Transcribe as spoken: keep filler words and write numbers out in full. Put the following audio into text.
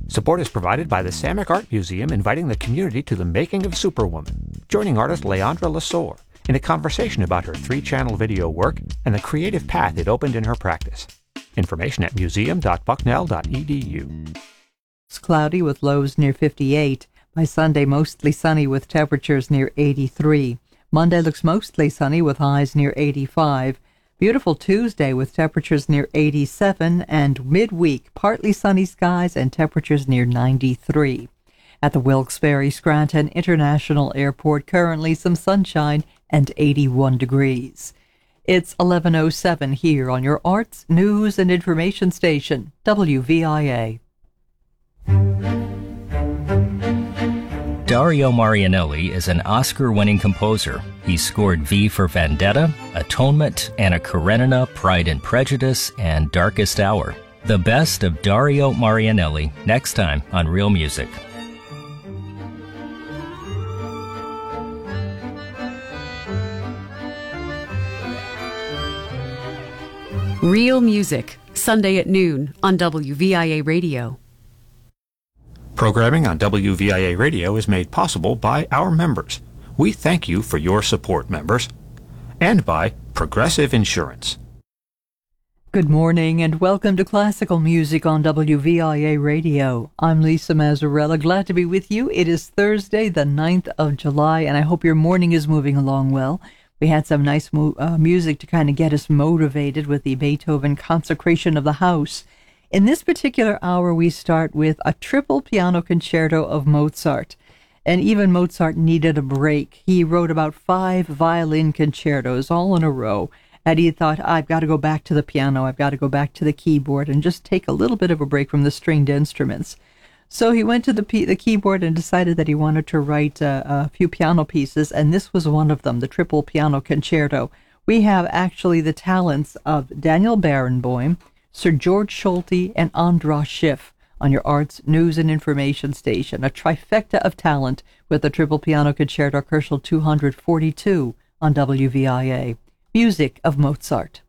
Support is provided by the Samick Art Museum, inviting the community to the making of Superwoman, joining artist Leandra Lasore in a conversation about her three-channel video work and the creative path it opened in her practice. Information at museum dot bucknell dot e d u. It's cloudy with lows near fifty-eight. By Sunday, mostly sunny with temperatures near eighty-three. Monday looks mostly sunny with highs near eighty-five. Beautiful Tuesday with temperatures near eighty-seven, and midweek, partly sunny skies and temperatures near ninety-three. At the Wilkes-Barre Scranton International Airport, currently some sunshine and eighty-one degrees. It's eleven oh seven here on your Arts, News and Information Station, W V I A. Dario Marianelli is an Oscar-winning composer. He scored V for Vendetta, Atonement, Anna Karenina, Pride and Prejudice, and Darkest Hour. The best of Dario Marianelli, next time on Real Music. Real Music, Sunday at noon on W V I A Radio. Programming on W V I A Radio is made possible by our members. We thank you for your support, members. And by Progressive Insurance. Good morning and welcome to Classical Music on W V I A Radio. I'm Lisa Mazzarella, glad to be with you. It is Thursday, the ninth of July, and I hope your morning is moving along well. We had some nice mu- uh, music to kind of get us motivated with the Beethoven Consecration of the House. In this particular hour, we start with a triple piano concerto of Mozart. And even Mozart needed a break. He wrote about five violin concertos all in a row. And he thought, I've got to go back to the piano. I've got to go back to the keyboard and just take a little bit of a break from the stringed instruments. So he went to the p- the keyboard and decided that he wanted to write uh, a few piano pieces. And this was one of them, the triple piano concerto. We have actually the talents of Daniel Barenboim, Sir George Solti, and Andras Schiff on your Arts, News and Information Station. A trifecta of talent with the triple piano concerto, Kochel two forty-two on W V I A. Music of Mozart.